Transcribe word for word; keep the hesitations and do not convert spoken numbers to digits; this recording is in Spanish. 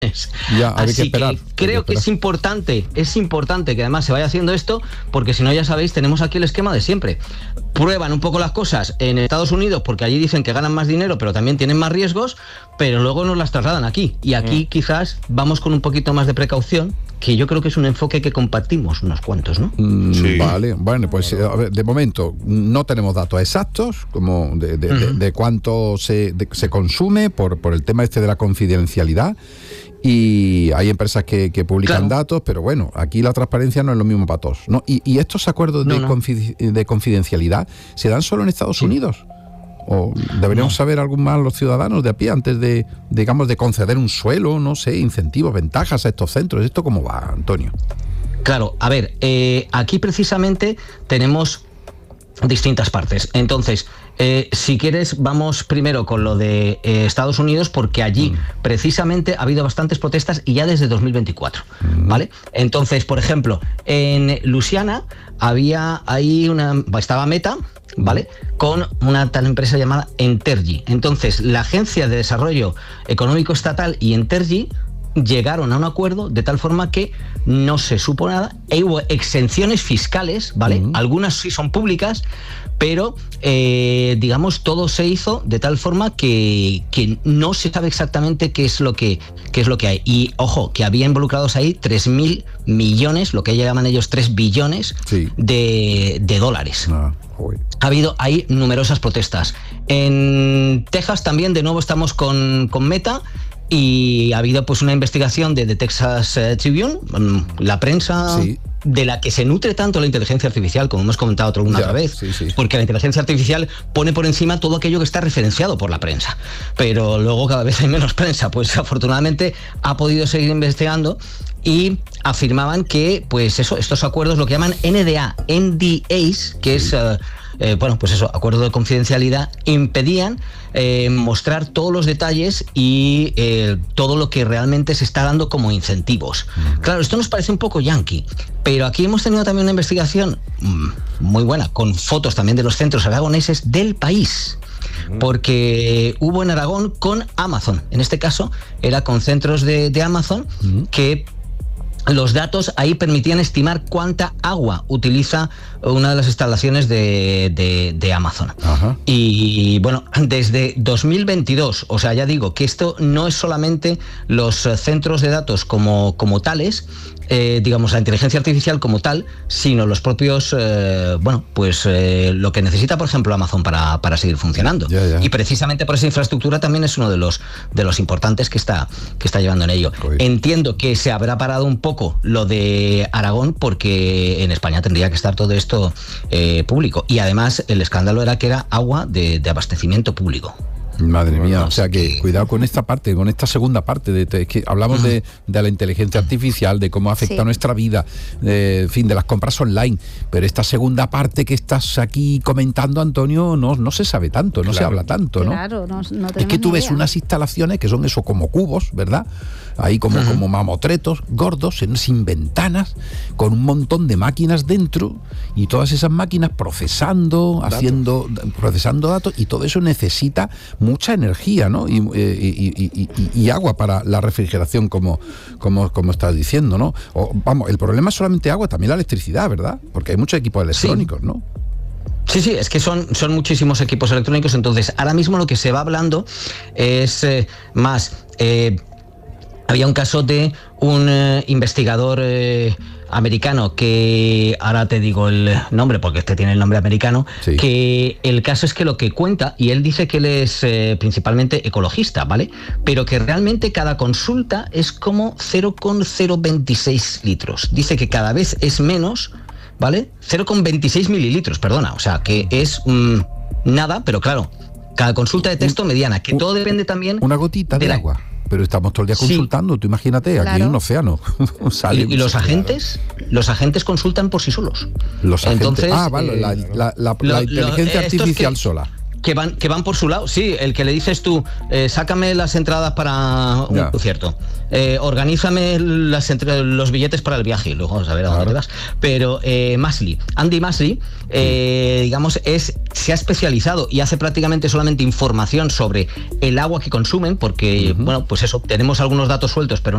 Ya, hay Así que esperar. que creo que, que es importante, es importante que además se vaya haciendo esto, porque si no, ya sabéis, tenemos aquí el esquema de siempre. Prueban un poco las cosas en Estados Unidos porque allí dicen que ganan más dinero, pero también tienen más riesgos, pero luego nos las trasladan aquí. Y aquí mm. quizás vamos con un poquito más de precaución, que yo creo que es un enfoque que compartimos unos cuantos, ¿no? Mm, sí. Vale, bueno, pues a ver, de momento no tenemos datos exactos como de, de, uh-huh. de, de cuánto se, de, se consume por, por el tema este de la confidencialidad. Y hay empresas que, que publican claro. datos, pero bueno, aquí la transparencia no es lo mismo para todos, ¿no? Y, y estos acuerdos no, de, no. Confi- de confidencialidad se dan solo en Estados sí. Unidos. ¿O deberíamos no. saber algo más los ciudadanos de a pie antes de, digamos, de conceder un suelo, no sé, incentivos, ventajas a estos centros? ¿Esto cómo va, Antonio? Claro, a ver, eh, aquí precisamente tenemos distintas partes. Entonces, eh, si quieres, vamos primero con lo de eh, Estados Unidos, porque allí mm. precisamente ha habido bastantes protestas y ya desde dos mil veinticuatro, mm. ¿vale? Entonces, por ejemplo, en Luisiana había ahí una, estaba Meta, ¿vale? Con una tal empresa llamada Entergy. Entonces, la Agencia de Desarrollo Económico Estatal y Entergy llegaron a un acuerdo de tal forma que no se supo nada e hubo exenciones fiscales, ¿vale? Uh-huh. Algunas sí son públicas, pero eh, digamos todo se hizo de tal forma que, que no se sabe exactamente qué es lo que qué es lo que hay. Y ojo, que había involucrados ahí tres mil millones, lo que llaman ellos tres billones sí. de, de dólares. Ah, ha habido ahí numerosas protestas. En Texas también de nuevo estamos con, con Meta. Y ha habido pues una investigación de The Texas Tribune, la prensa sí. de la que se nutre tanto la inteligencia artificial, como hemos comentado otra, una ya, otra vez, sí, sí. porque la inteligencia artificial pone por encima todo aquello que está referenciado por la prensa, pero luego cada vez hay menos prensa. Pues afortunadamente ha podido seguir investigando y afirmaban que pues eso, estos acuerdos, lo que llaman N D A, N D As, que sí. es uh, eh, bueno, pues eso, acuerdo de confidencialidad, impedían eh, mostrar todos los detalles y eh, todo lo que realmente se está dando como incentivos. Uh-huh. Claro, esto nos parece un poco yankee, pero aquí hemos tenido también una investigación mmm, muy buena, con fotos también de los centros aragoneses del país. Porque hubo en Aragón con Amazon, en este caso era con centros de, de Amazon uh-huh. que los datos ahí permitían estimar cuánta agua utiliza una de las instalaciones de, de, de Amazon. Ajá. Y bueno, desde dos mil veintidós, o sea, ya digo que esto no es solamente los centros de datos como, como tales, eh, digamos la inteligencia artificial como tal, sino los propios, eh, bueno, pues eh, lo que necesita, por ejemplo, Amazon para, para seguir funcionando. Ya, ya. Y precisamente por esa infraestructura también es uno de los, de los importantes que está, que está llevando en ello. Uy. Entiendo que se habrá parado un poco lo de Aragón porque en España tendría que estar todo esto eh, público. Y además el escándalo era que era agua de, de abastecimiento público. Madre mía, bueno, o sea que cuidado con esta parte, con esta segunda parte, de, de que hablamos uh-huh. de, de la inteligencia artificial, de cómo afecta sí. nuestra vida, de, en fin, de las compras online, pero esta segunda parte que estás aquí comentando, Antonio, no, no se sabe tanto, no claro. se habla tanto, ¿no? Claro, no, no es que tú ves idea. Unas instalaciones que son eso como cubos, ¿verdad? Ahí como, uh-huh. como mamotretos gordos, sin ventanas, con un montón de máquinas dentro y todas esas máquinas procesando, datos. haciendo, procesando datos, y todo eso necesita mucha energía, ¿no? Y, y, y, y, y agua para la refrigeración, como, como, como estás diciendo, ¿no? O, vamos, el problema es solamente agua, también la electricidad, ¿verdad? Porque hay muchos equipos electrónicos, sí. ¿no? Sí, sí, es que son, son muchísimos equipos electrónicos. Entonces, ahora mismo lo que se va hablando es eh, más... Eh, había un caso de un eh, investigador eh, americano que, ahora te digo el nombre porque este tiene el nombre americano, sí. que el caso es que lo que cuenta, y él dice que él es eh, principalmente ecologista, ¿vale? Pero que realmente cada consulta es como cero coma cero veintiséis litros. Dice que cada vez es menos, ¿vale? cero coma veintiséis mililitros, perdona, o sea, que es mmm, nada, pero claro, cada consulta de texto mediana, que todo depende también... Una gotita de, de la... agua. Pero estamos todo el día consultando, sí. Tú imagínate, claro. Aquí hay un océano. Sale y, y los agentes, los agentes consultan por sí solos. Los agentes. Entonces, ah, vale, la, la, la, lo, la inteligencia lo, artificial que, sola. Que van, que van por su lado, sí, el que le dices tú, eh, sácame las entradas para un ya. concierto, eh, organízame las entre, los billetes para el viaje, y luego a ver a dónde vas. Pero eh, Masley, Andy Masley, eh, digamos, es se ha especializado y hace prácticamente solamente información sobre el agua que consumen, porque, uh-huh. bueno, pues eso, tenemos algunos datos sueltos, pero